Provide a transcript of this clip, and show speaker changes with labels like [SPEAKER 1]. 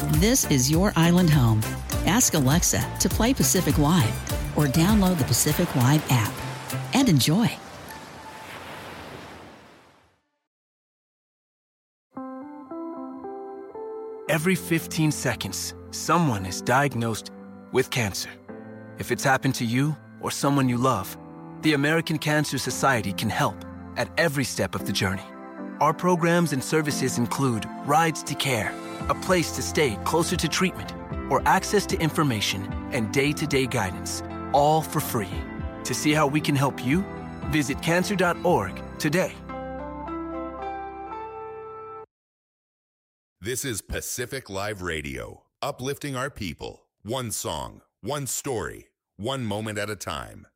[SPEAKER 1] This is your island home. Ask Alexa to play Pacific Live or download the Pacific Live app and enjoy.
[SPEAKER 2] Every 15 seconds, someone is diagnosed with cancer. If it's happened to you or someone you love, the American Cancer Society can help at every step of the journey. Our programs and services include Rides to Care, a place to stay closer to treatment, or access to information and day-to-day guidance, all for free. To see how we can help you, visit cancer.org today.
[SPEAKER 3] This is Pacific Live Radio, uplifting our people, one song, one story, one moment at a time.